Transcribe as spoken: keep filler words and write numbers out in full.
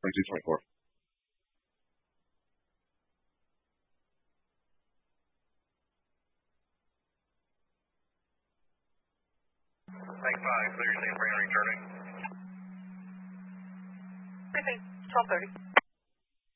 twenty-two twenty-four. Thanks, five. Clear your safe brain returning. Briefing, twelve thirty.